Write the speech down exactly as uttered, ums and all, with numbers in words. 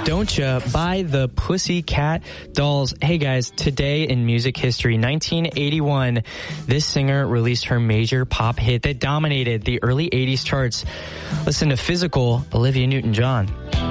Don't Ya by the Pussycat Dolls. Hey guys, today in music history, nineteen eighty-one, this singer released her major pop hit that dominated the early eighties charts. Listen to Physical, Olivia Newton-John.